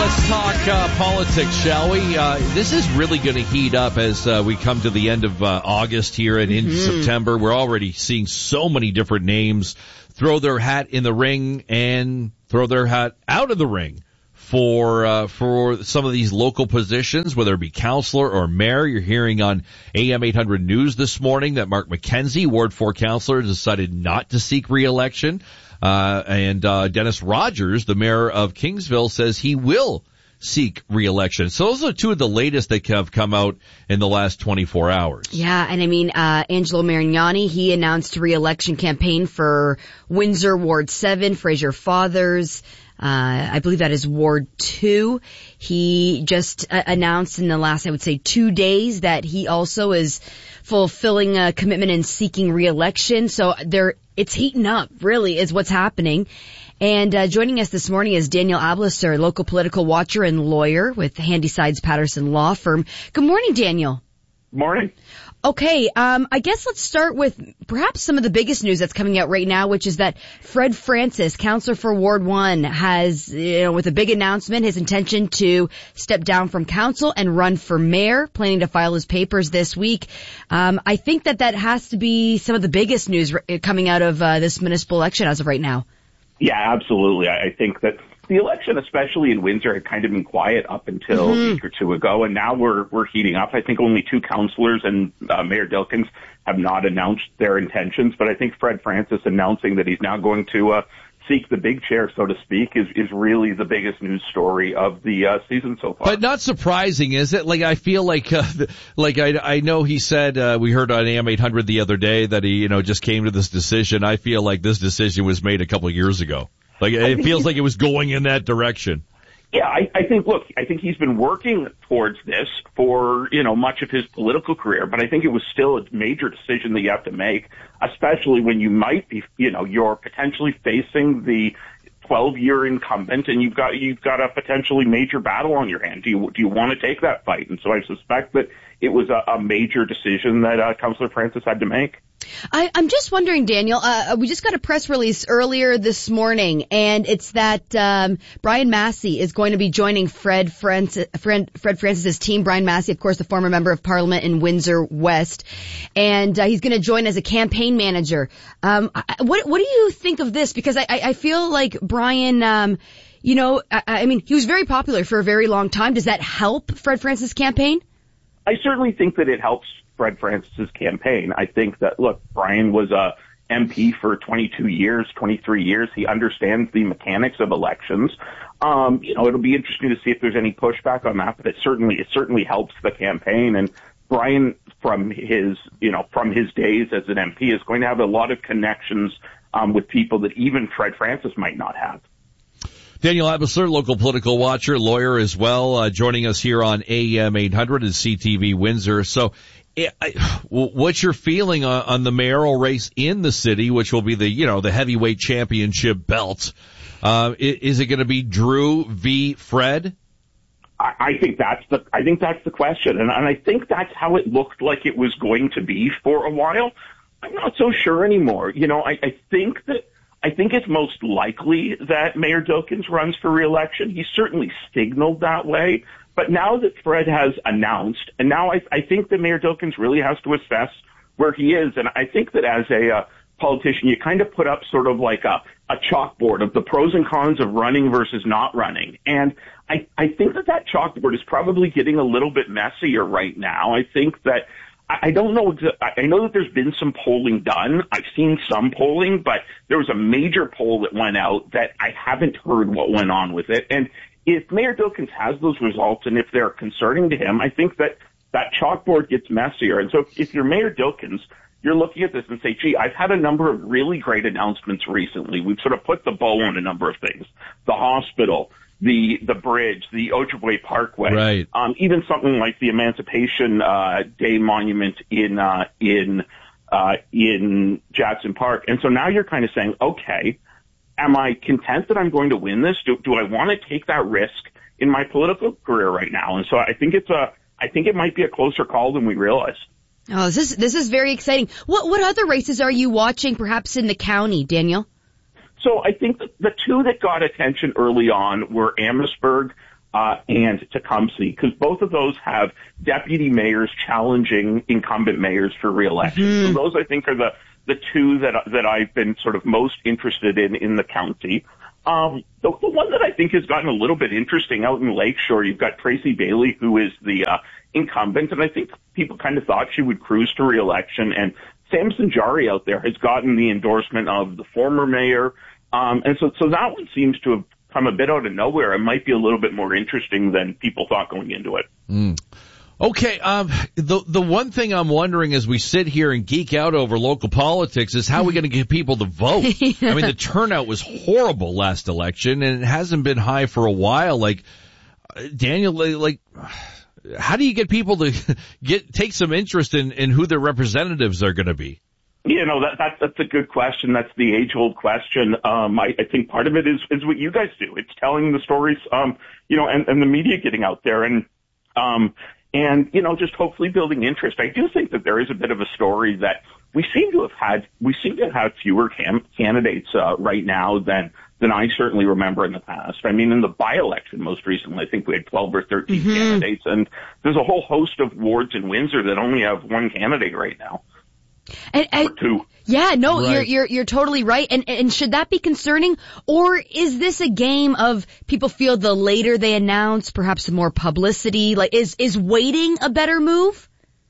let's talk politics, shall we? This is really going to heat up as we come to the end of August here and into September. We're already seeing so many different names throw their hat in the ring and throw their hat out of the ring for some of these local positions, whether it be councillor or mayor. You're hearing on AM 800 News this morning that Mark McKenzie, Ward 4 councillor, decided not to seek re-election. And Dennis Rogers, the mayor of Kingsville, says he will seek re-election. So those are two of the latest that have come out in the last 24 hours. Yeah, and I mean, Angelo Marignani, he announced a re-election campaign for Windsor Ward 7, Fraser Fathers. I believe that is Ward 2. He just announced in the last, I would say, 2 days that he also is fulfilling a commitment and seeking re-election. So it's heating up, really, is what's happening. And joining us this morning is Daniel Ablisser, local political watcher and lawyer with Handysides Patterson Law Firm. Good morning, Daniel. Morning. Okay, I guess let's start with perhaps some of the biggest news that's coming out right now, which is that Fred Francis, councillor for Ward 1, has, with a big announcement, his intention to step down from council and run for mayor, planning to file his papers this week. I think that has to be some of the biggest news coming out of this municipal election as of right now. Yeah, absolutely. I think that the election, especially in Windsor, had kind of been quiet up until a week or two ago, and now we're heating up. I think only two councillors and Mayor Dilkens have not announced their intentions, but I think Fred Francis announcing that he's now going to seek the big chair, so to speak, is really the biggest news story of the season so far. But not surprising, is it? Like, I feel like I know he said, we heard on AM 800 the other day that he, just came to this decision. I feel like this decision was made a couple of years ago. Like, it feels like it was going in that direction. Yeah, I think he's been working towards this for, much of his political career, but I think it was still a major decision that you have to make, especially when you might be, you're potentially facing the 12-year incumbent and you've got a potentially major battle on your hand. Do you want to take that fight? And so I suspect that it was a major decision that Councillor Francis had to make. I'm just wondering, Daniel, we just got a press release earlier this morning, and it's that Brian Massey is going to be joining Fred Francis's team. Brian Massey, of course, the former member of Parliament in Windsor West, and he's going to join as a campaign manager. What do you think of this? Because I feel like Brian, I mean, he was very popular for a very long time. Does that help Fred Francis' campaign? I certainly think that it helps Fred Francis's campaign. I think that, look, Brian was a MP for 22 years, 23 years. He understands the mechanics of elections. It'll be interesting to see if there's any pushback on that, but it certainly helps the campaign. And Brian, from his days as an MP, is going to have a lot of connections with people that even Fred Francis might not have. Daniel Ablisser, local political watcher, lawyer as well, joining us here on AM 800 and CTV Windsor. So, what's your feeling on the mayoral race in the city, which will be the heavyweight championship belt? Is it going to be Drew v. Fred? I think that's the question, and I think that's how it looked like it was going to be for a while. I'm not so sure anymore. I think it's most likely that Mayor Dilkens runs for re-election. He certainly signaled that way. But now that Fred has announced, and now I think that Mayor Dilkens really has to assess where he is. And I think that as a politician, you kind of put up sort of like a chalkboard of the pros and cons of running versus not running. And I think that chalkboard is probably getting a little bit messier right now. I think that I don't know. I know that there's been some polling done. I've seen some polling, but there was a major poll that went out that I haven't heard what went on with it. And if Mayor Dilkens has those results and if they're concerning to him, I think that chalkboard gets messier. And so if you're Mayor Dilkens, you're looking at this and say, gee, I've had a number of really great announcements recently. We've sort of put the bow on a number of things. The hospital, the bridge, the Ojibwe Parkway, right. Even something like the Emancipation Day monument in Jadson Park. And so now you're kind of saying, okay, am I content that I'm going to win this? Do I want to take that risk in my political career right now? And so I think it might be a closer call than we realize. Oh, this is very exciting. What other races are you watching, perhaps in the county, Daniel? So I think the two that got attention early on were Amherstburg and Tecumseh, because both of those have deputy mayors challenging incumbent mayors for re-election. Mm-hmm. So those, I think, are the two that I've been sort of most interested in the county. The one that I think has gotten a little bit interesting out in Lakeshore, you've got Tracy Bailey, who is the incumbent, and I think people kind of thought she would cruise to re-election, and Samson Jari out there has gotten the endorsement of the former mayor, and so that one seems to have come a bit out of nowhere. It might be a little bit more interesting than people thought going into it. Mm. Okay, the one thing I'm wondering as we sit here and geek out over local politics is how we're going to get people to vote. Yeah. I mean, the turnout was horrible last election, and it hasn't been high for a while. Like, Daniel, like, how do you get people to take some interest in who their representatives are going to be? You know, that's a good question. That's the age-old question. I think part of it is what you guys do. It's telling the stories, and the media getting out there and, just hopefully building interest. I do think that there is a bit of a story that we seem to have had fewer candidates, right now than I certainly remember in the past. I mean, in the by-election most recently, I think we had 12 or 13 candidates, and there's a whole host of wards in Windsor that only have one candidate right now. Or two. Yeah, no, right. You're totally right. And should that be concerning? Or is this a game of people feel the later they announce, perhaps the more publicity? Like, is waiting a better move?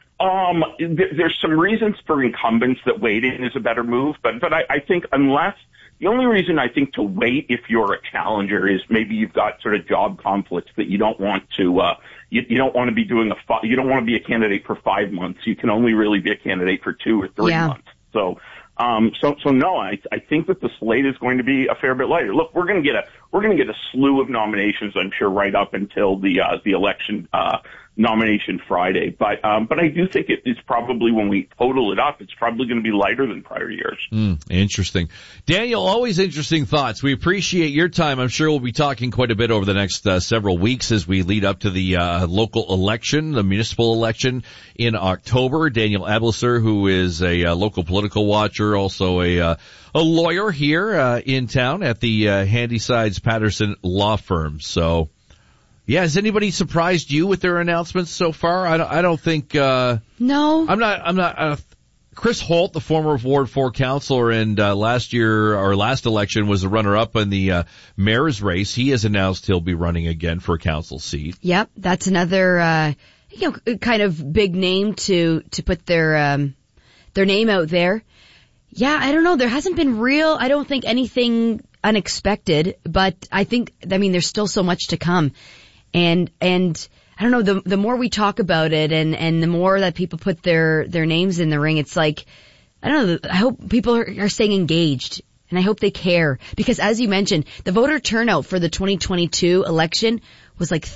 There's some reasons for incumbents that waiting is a better move, but I think the only reason I think to wait if you're a challenger is maybe you've got sort of job conflicts that you don't want to, you don't want to be doing you don't want to be a candidate for 5 months. You can only really be a candidate for 2 or 3 months. So no, I think that the slate is going to be a fair bit lighter. Look, we're going to get a slew of nominations, I'm sure, right up until the election, nomination Friday. But I do think it's probably, when we total it up, it's probably going to be lighter than prior years. Interesting. Daniel, always interesting thoughts. We appreciate your time. I'm sure we'll be talking quite a bit over the next several weeks as we lead up to the local election, the municipal election in October. Daniel Ablisser, who is a local political watcher, also a lawyer here in town at the Handysides Patterson Law Firm. So, yeah, has anybody surprised you with their announcements so far? I don't think. No, I'm not. Chris Holt, the former Ward 4 councillor, and last election was a runner-up in the mayor's race. He has announced he'll be running again for a council seat. Yep, that's another kind of big name to put their name out there. Yeah, I don't know. There hasn't been I don't think anything unexpected, but there's still so much to come. And I don't know, the more we talk about it and the more that people put their names in the ring, it's like, I don't know, I hope people are staying engaged, and I hope they care. Because as you mentioned, the voter turnout for the 2022 election was like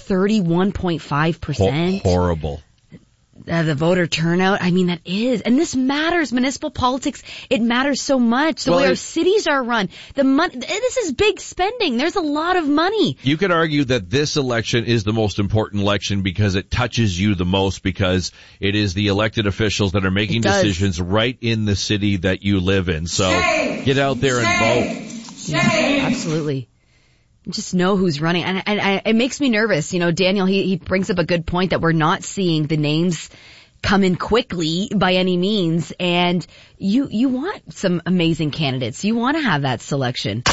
31.5%. Horrible. The voter turnout, that is. And this matters. Municipal politics, it matters so much. The way our cities are run. The money, this is big spending. There's a lot of money. You could argue that this election is the most important election because it touches you the most, because it is the elected officials that are making decisions right in the city that you live in. So get out there and vote. Yeah, absolutely. Just know who's running. And it makes me nervous. Daniel, he brings up a good point that we're not seeing the names come in quickly by any means. And you want some amazing candidates. You want to have that selection.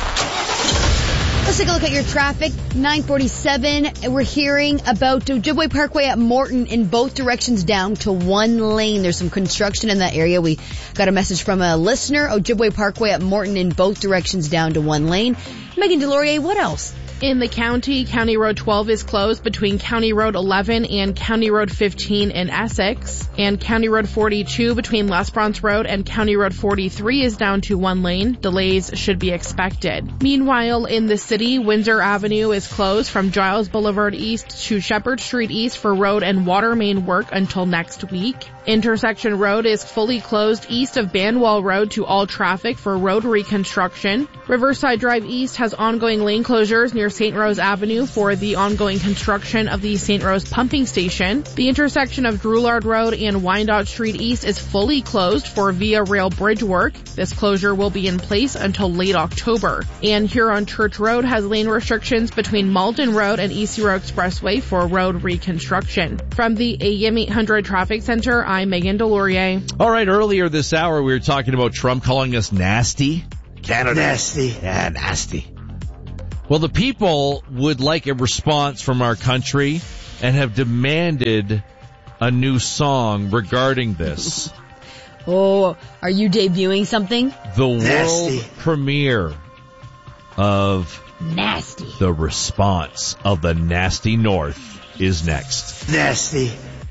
Let's take a look at your traffic. 9:47. We're hearing about Ojibwe Parkway at Morton in both directions down to one lane. There's some construction in that area. We got a message from a listener. Ojibwe Parkway at Morton in both directions down to one lane. Megan Delorier, what else? In the county, County Road 12 is closed between County Road 11 and County Road 15 in Essex. And County Road 42 between L'Esperance Road and County Road 43 is down to one lane. Delays should be expected. Meanwhile, in the city, Windsor Avenue is closed from Giles Boulevard East to Shepherd Street East for road and water main work until next week. Intersection Road is fully closed east of Banwell Road to all traffic for road reconstruction. Riverside Drive East has ongoing lane closures near St. Rose Avenue for the ongoing construction of the St. Rose pumping station. The intersection of Drouillard Road and Wyandotte Street East is fully closed for Via Rail bridge work. This closure will be in place until late October. And Huron Church Road has lane restrictions between Malden Road and East Hero Expressway for road reconstruction. From the AM 800 Traffic Center, I'm Megan Delorier. All right, earlier this hour we were talking about Trump calling us nasty. Canada. Nasty. Yeah, nasty. Well, the people would like a response from our country and have demanded a new song regarding this. Oh, are you debuting something? The Nasty. world premiere of Nasty. The Response of the Nasty North is next. Nasty.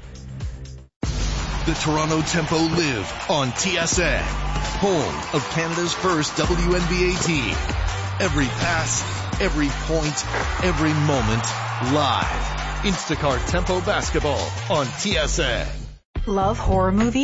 The Toronto Tempo live on TSN, home of Canada's first WNBA team. Every pass, every point, every moment, live. Instacart Tempo Basketball on TSN. Love horror movies?